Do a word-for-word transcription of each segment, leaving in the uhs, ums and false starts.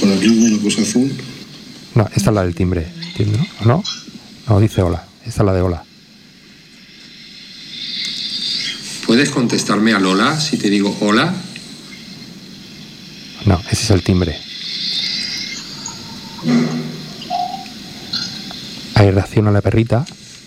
Por aquí una cosa azul. No, esta es la del timbre, ¿entiendes? ¿No? ¿No? No, dice hola. Esta es la de hola. ¿Puedes contestarme a Lola si te digo hola? No, ese es el timbre. Ahí reacciona la perrita.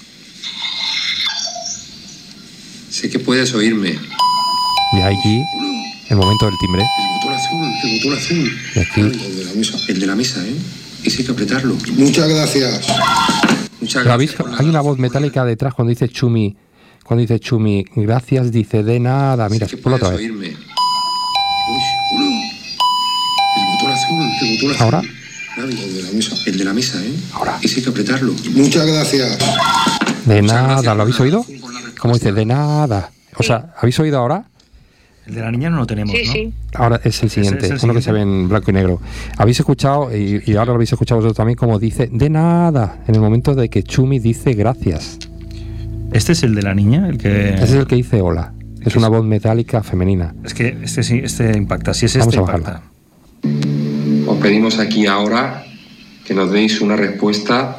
Sé que puedes oírme. Y aquí, el momento del timbre. El botón azul, el botón azul. Y aquí. El de la mesa, el de la mesa, ¿eh? Ese hay que apretarlo. Muchas gracias. Muchas ¿Lo habéis? gracias. Hay una voz metálica detrás cuando dice Chumi. Cuando dice Chumi, gracias, dice de nada. Mira, Sé que ponlo puedes otra vez. oírme. Uy, uno. El botón azul, el botón azul. ¿Ahora? Navi, el de la mesa, el de la mesa, ¿eh? Ahora. Ese hay que apretarlo. Muchas gracias. De Muchas nada, gracias, ¿lo habéis Lola. oído? Por la respuesta. ¿Cómo dice? De nada. O sea, ¿habéis oído ahora? El de la niña no lo tenemos, Sí, ¿no? sí. Ahora es el siguiente, es el uno que siguiente. se ve en blanco y negro. Habéis escuchado, y, y ahora lo habéis escuchado vosotros también, como dice de nada, en el momento de que Chumi dice gracias. Este es el de la niña, el que... Ese es el que dice hola. Es una voz metálica femenina. Es que este sí, este impacta. Si es Vamos este, a bajarla. impacta. Os pedimos aquí ahora que nos deis una respuesta.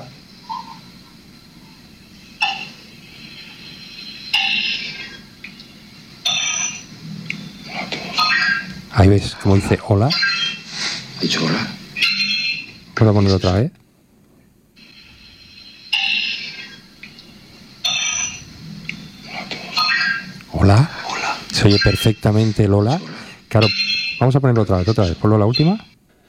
Ahí ves, como dice hola. ¿Ha dicho hola? Voy a ponerlo otra vez. Hola. Hola. Se oye perfectamente el hola. Claro, vamos a ponerlo otra vez, otra vez. Ponlo la última.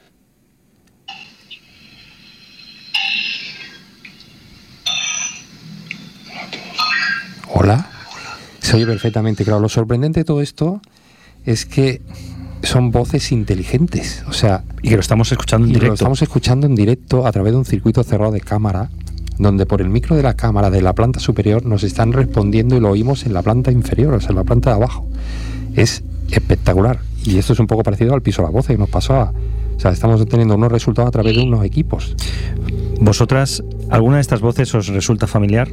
Hola. Se oye perfectamente. Claro, lo sorprendente de todo esto es que son voces inteligentes. O sea, Y que lo estamos escuchando en y lo directo. estamos escuchando en directo a través de un circuito cerrado de cámara, donde por el micro de la cámara de la planta superior nos están respondiendo y lo oímos en la planta inferior, o sea, en la planta de abajo. Es espectacular. Y esto es un poco parecido al piso de la voz que nos pasó a... O sea, estamos obteniendo unos resultados a través de unos equipos. ¿Vosotras, alguna de estas voces os resulta familiar?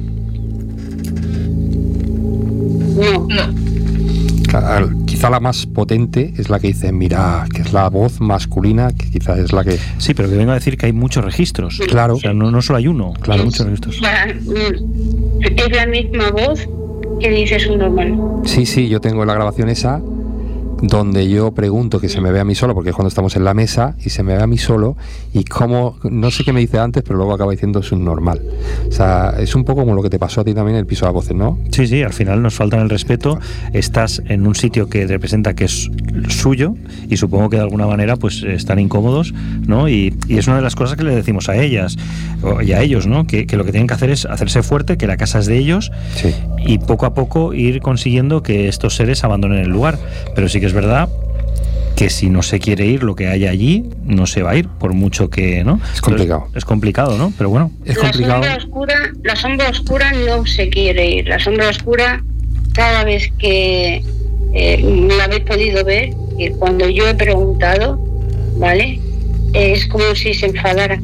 No, no. Claro, quizá la más potente es la que dice, mira, que es la voz masculina, que quizá es la que... Sí, pero que vengo a decir que hay muchos registros. Claro. O sea, no, no solo hay uno, Claro. hay muchos registros. Para- mm, es la misma voz que dice su normal. Sí, sí, yo tengo la grabación esa donde yo pregunto que se me vea a mí solo, porque es cuando estamos en la mesa y se me ve a mí solo, y como, no sé qué me dice antes, pero luego acaba diciendo subnormal. O sea, es un poco como lo que te pasó a ti también en el piso de voces, ¿no? Sí, sí, al final nos faltan el respeto. Estás en un sitio que representa que es suyo y supongo que de alguna manera pues están incómodos, ¿no? Y, y es una de las cosas que le decimos a ellas o- y a ellos, ¿no? Que, que lo que tienen que hacer es hacerse fuerte, que la casa es de ellos Sí. y poco a poco ir consiguiendo que estos seres abandonen el lugar. Pero sí que es verdad que si no se quiere ir lo que hay allí, no se va a ir, por mucho que, ¿no? Es complicado. Entonces, es complicado, ¿no? Pero bueno. Es La complicado. sombra oscura, la sombra oscura no se quiere ir. La sombra oscura, cada vez que eh, la habéis podido ver, que cuando yo he preguntado, ¿vale? Es como si se enfadara.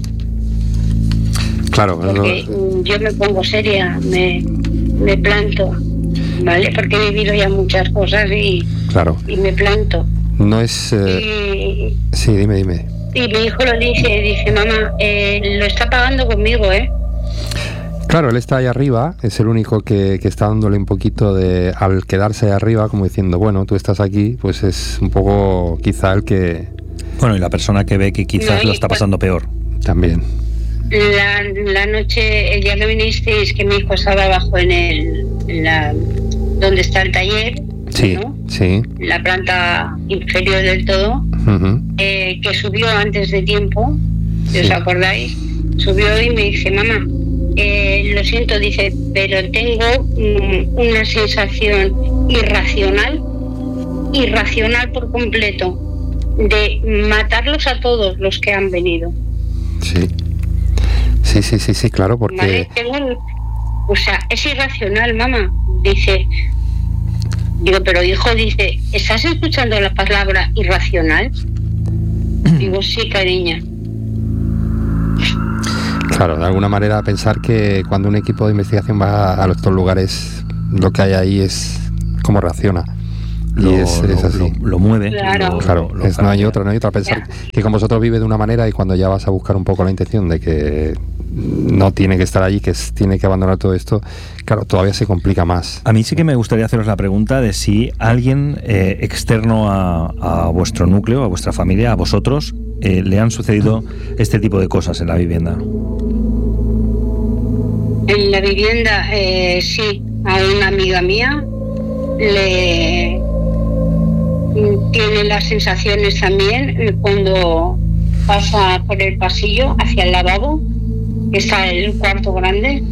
Claro, Porque no- mm, yo me pongo seria, me, me planto, ¿vale? Porque he vivido ya muchas cosas y, claro. y me planto. No es... eh, Y, Sí, dime, dime. y mi hijo lo dice, dice, mamá, eh, lo está pagando conmigo, ¿eh? Claro, él está ahí arriba, es el único que, que está dándole un poquito de... Al quedarse ahí arriba, como diciendo, bueno, tú estás aquí, pues es un poco quizá el que... Bueno, y la persona que ve que quizás No, y lo está pues- pasando peor. También. La, la noche, el día que vinisteis, que mi hijo estaba abajo en el, en la, donde está el taller, Sí, ¿no? sí. La planta inferior del todo, Ujú. eh, que subió antes de tiempo, si Sí. os acordáis, subió y me dice, mamá, eh, lo siento, dice, pero tengo mm, una sensación irracional, irracional por completo, de matarlos a todos los que han venido. Sí. Sí, sí, sí, sí, claro, porque... ¿Vale? Tengo un- o sea, es irracional, mamá. Dice, digo, pero hijo, dice, ¿estás escuchando la palabra irracional? Digo, sí, cariña. Claro, de alguna manera pensar que cuando un equipo de investigación va a estos lugares, lo que hay ahí es cómo reacciona. lo, y es, lo, es así. lo, lo mueve. Claro. lo- Claro, lo- lo es, no hay cambia. otra, no hay otra. Pensar que con vosotros vive de una manera y cuando ya vas a buscar un poco la intención de que no tiene que estar allí, que es- tiene que abandonar todo esto, claro, todavía se complica más. A mí sí que me gustaría haceros la pregunta de si alguien eh, externo a, a vuestro núcleo, a vuestra familia, a vosotros, eh, le han sucedido este tipo de cosas en la vivienda. En la vivienda, eh, sí, a una amiga mía le tiene las sensaciones también eh, cuando pasa por el pasillo hacia el lavabo, que está el cuarto grande,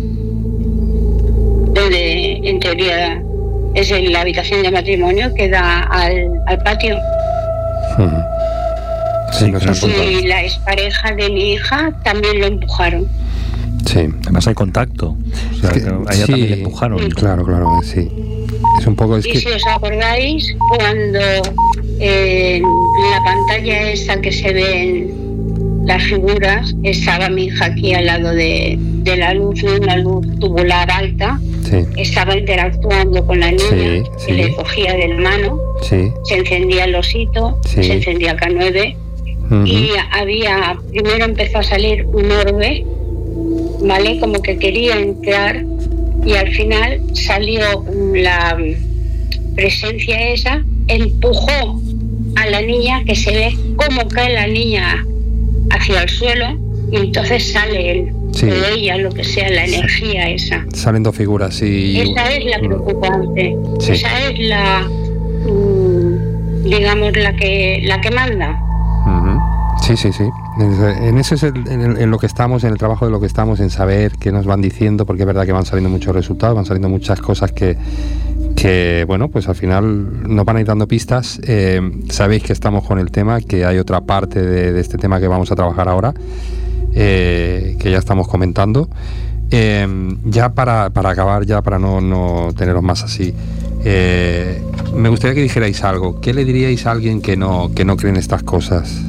donde en teoría es en la habitación de matrimonio que da al, al patio. Ujú. Sí, Sí, nos claro. han contado. Y la expareja de mi hija también lo empujaron. Sí. Además hay contacto. O sea, Es que- que a ella sí, también le empujaron. Claro, claro, sí. Es un poco, es Y que... si os acordáis, cuando eh, en la pantalla esa que se ven las figuras, estaba mi hija aquí al lado de, de la luz, de una luz tubular alta, Sí, estaba interactuando con la niña, Sí, que sí. le cogía de la mano, sí. se encendía el osito, Sí. se encendía K nueve, Ujú. y había, primero empezó a salir un orbe, ¿vale? Como que quería entrar, y al final salió la presencia esa, empujó a la niña, que se ve cómo cae la niña hacia el suelo, y entonces sale él, Sí. de ella, lo que sea, la energía esa. Salen dos figuras y... Esa es la preocupante, Sí. esa es la, mm, digamos, la que, la que manda. Ujú. Sí, sí, sí. En en eso es el- en, el- en lo que estamos, en el trabajo de lo que estamos, en saber qué nos van diciendo, porque es verdad que van saliendo muchos resultados, van saliendo muchas cosas que, que bueno, pues al final nos van a ir dando pistas. Eh, sabéis que estamos con el tema, que hay otra parte de, de este tema que vamos a trabajar ahora, eh, que ya estamos comentando. Eh, ya para, para acabar, ya para no, no teneros más así, eh, me gustaría que dijerais algo. ¿Qué le diríais a alguien que no, que no cree en estas cosas?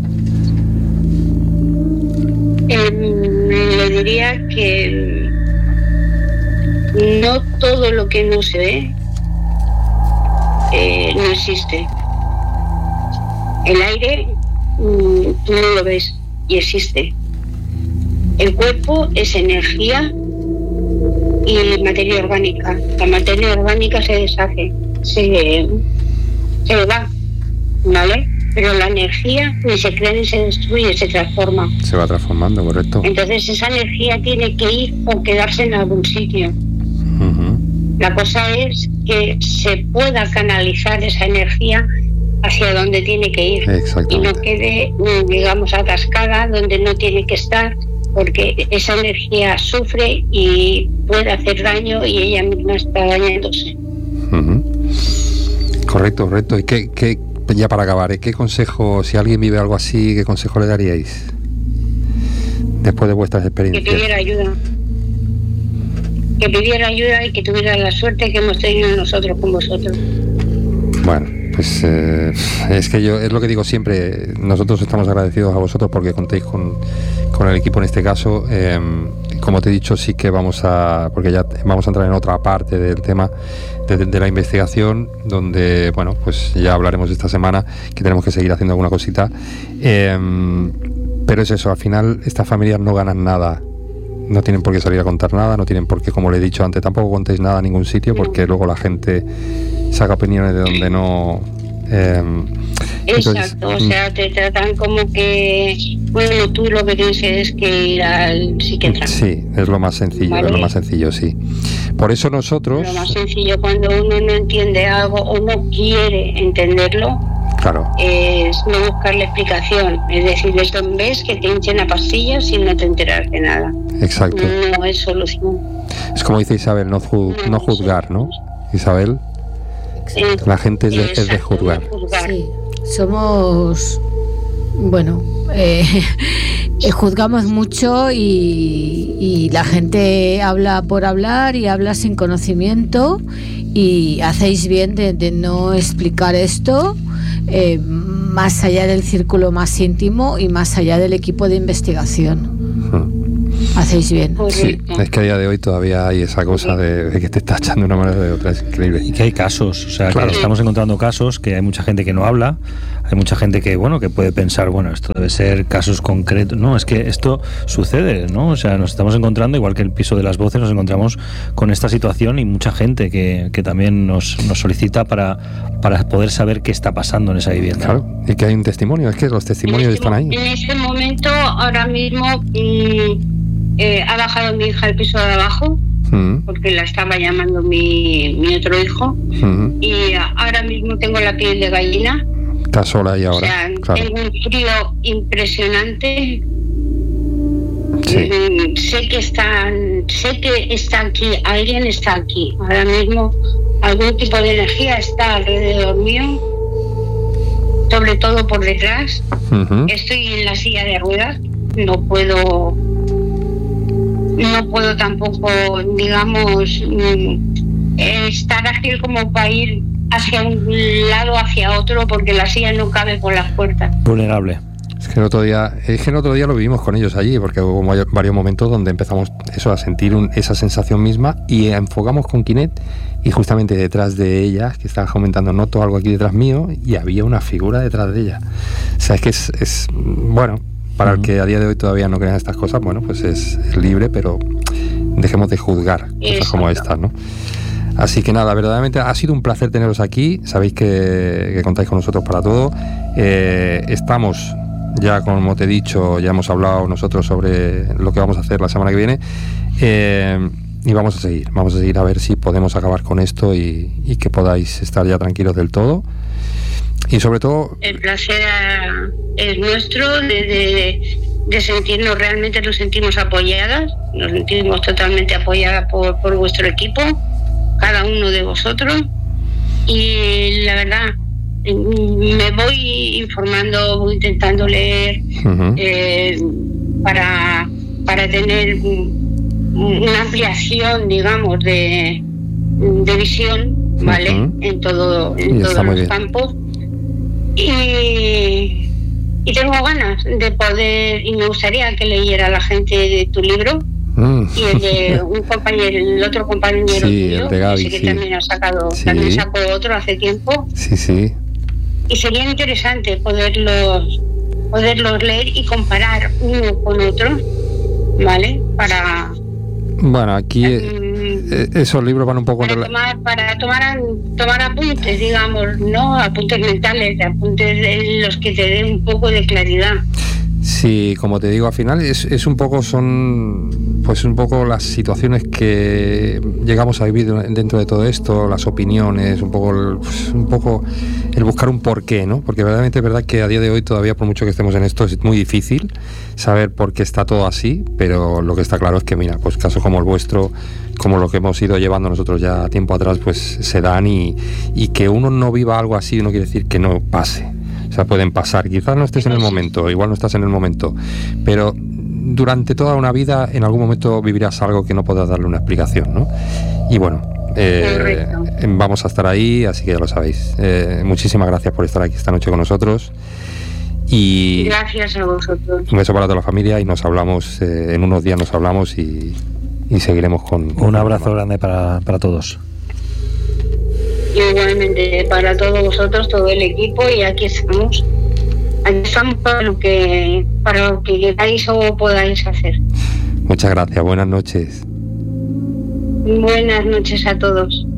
Eh, le diría que no todo lo que no se ve eh, no existe. El aire mm, tú no lo ves y existe. El cuerpo es energía y materia orgánica. La materia orgánica se deshace, se, se va, ¿vale? Pero la energía ni se crea ni se destruye, se transforma. Se va transformando, correcto. Entonces esa energía tiene que ir o quedarse en algún sitio. Ujú. La cosa es que se pueda canalizar esa energía hacia donde tiene que ir y no Exactamente. quede, mm, digamos, atascada donde no tiene que estar, porque esa energía sufre y puede hacer daño y ella misma está dañándose. Ujú. Correcto, correcto. ¿Y qué, qué, ya para acabar, ¿eh? ¿qué consejo, si alguien vive algo así, qué consejo le daríais? Después de vuestras Que experiencias. pidiera ayuda. Que pidiera ayuda y que tuviera la suerte que hemos tenido nosotros con vosotros. Bueno, pues eh, es que yo, es lo que digo siempre, nosotros estamos agradecidos a vosotros porque contéis con, con el equipo en este caso. Eh, como te he dicho, sí que vamos a, porque ya vamos a entrar en otra parte del tema de, de la investigación, donde, bueno, pues ya hablaremos esta semana, que tenemos que seguir haciendo alguna cosita. Eh, pero es eso, al final estas familias no ganan nada. No tienen por qué salir a contar nada, no tienen por qué, como le he dicho antes, tampoco contéis nada a ningún sitio, porque luego la gente saca opiniones de donde no... Eh, Exacto, o sea, te tratan como que, bueno, tú lo que tienes es que ir al psiquiatra. Sí, es lo más sencillo, Vale. es lo más sencillo, sí. Por eso nosotros, Lo más sencillo cuando uno no entiende algo o no quiere entenderlo claro, es no buscarle explicación. Es decir, esto ves que te hinchen a pastillas y no te enteras de nada. exacto. No es solución. Es como dice Isabel, no, ju- no juzgar, ¿no? Isabel, Eh, la gente es de, es de exacto, juzgar. no juzgar. Sí, somos, bueno, eh, eh, juzgamos mucho y, y la gente habla por hablar y habla sin conocimiento, y hacéis bien de, de no explicar esto eh, más allá del círculo más íntimo y más allá del equipo de investigación. Mm. Hacéis bien. Sí, Correcto. es que a día de hoy todavía hay esa cosa de, de que te está echando de una manera o de otra, es increíble. Y que hay casos, o sea, Claro. que estamos encontrando casos que hay mucha gente que no habla, hay mucha gente que, bueno, que puede pensar, bueno, esto debe ser casos concretos. No, es que esto sucede, ¿no? O sea, nos estamos encontrando, igual que el piso de las voces, nos encontramos con esta situación y mucha gente que, que también nos, nos solicita para, para poder saber qué está pasando en esa vivienda. Claro, y que hay un testimonio, es que los testimonios en, este, están ahí. en ese momento, ahora mismo, mmm, eh, ha bajado mi hija al piso de abajo, Mm, porque la estaba llamando mi, mi otro hijo, mm. y ahora mismo tengo la piel de gallina. Estás sola ahí O ahora, sea, claro. tengo un frío impresionante. Sí. Mm, Sé que están, sé que está aquí, alguien está aquí. Ahora mismo algún tipo de energía está alrededor mío, sobre todo por detrás. Ujú. Estoy en la silla de ruedas, no puedo, no puedo tampoco, digamos, mm, estar ágil como para ir hacia un lado, hacia otro, porque la silla no cabe por las puertas. Vulnerable. Es que el otro día, es que el otro día lo vivimos con ellos allí, porque hubo mayo- varios momentos donde empezamos eso a sentir un- esa sensación misma y enfocamos con Kinet y justamente detrás de ella, que estaba comentando, noto algo aquí detrás mío y había una figura detrás de ella. O sea, es que es, es bueno, para el Ujú. que a día de hoy todavía no crea estas cosas, bueno, pues es, es libre, pero dejemos de juzgar cosas como Exacto. estas, ¿no? Así que nada, verdaderamente ha sido un placer teneros aquí. Sabéis que, que contáis con nosotros para todo. Eh, estamos ya, como te he dicho, ya hemos hablado nosotros sobre lo que vamos a hacer la semana que viene. Eh, y vamos a seguir, vamos a seguir a ver si podemos acabar con esto y, y que podáis estar ya tranquilos del todo. Y sobre todo, El placer ah, es nuestro de, de, de sentirnos, realmente nos sentimos apoyadas, nos sentimos totalmente apoyadas por, por vuestro equipo, cada uno de vosotros. Y la verdad, mm, me voy informando, voy intentando leer ujú, eh, para, para tener mm, una ampliación, digamos, de, de visión, ¿vale? Ujú. En todo, en Y está todos muy los bien. campos. Y, y tengo ganas de poder, y me gustaría que leyera la gente de tu libro mm, y el de un compañero, el otro compañero Sí, tuyo, el de Gaby, que sé que sí. también ha sacado, Sí. también sacó otro hace tiempo. sí, sí. Y sería interesante poderlos poderlos leer y comparar uno con otro, ¿vale? Para, Bueno, aquí eh, mm, eh, esos libros van un poco... en para rela- tomar para tomar tomar apuntes, digamos, no apuntes mentales, apuntes en los que te den un poco de claridad. Sí, como te digo, al final es, es un poco, son pues un poco las situaciones que llegamos a vivir dentro de todo esto, las opiniones, un poco el, pues, un poco el buscar un porqué, ¿no? Porque verdaderamente es verdad que a día de hoy todavía, por mucho que estemos en esto, es muy difícil saber por qué está todo así, pero lo que está claro es que, mira, pues casos como el vuestro, como lo que hemos ido llevando nosotros ya tiempo atrás, pues se dan y, y que uno no viva algo así no quiere decir que no pase. O sea, pueden pasar. Quizás no estés en el momento, igual no estás en el momento, pero durante toda una vida en algún momento vivirás algo que no podrás darle una explicación, ¿no? Y bueno, eh, vamos a estar ahí, así que ya lo sabéis. Eh, muchísimas gracias por estar aquí esta noche con nosotros. Y Gracias a vosotros. un beso para toda la familia y nos hablamos, eh, en unos días nos hablamos y, y seguiremos con... con Un abrazo grande para, para todos. Igualmente para todos vosotros, todo el equipo, y aquí estamos. Aquí estamos para lo que para lo que queráis o podáis hacer. Muchas gracias, buenas noches. Buenas noches a todos.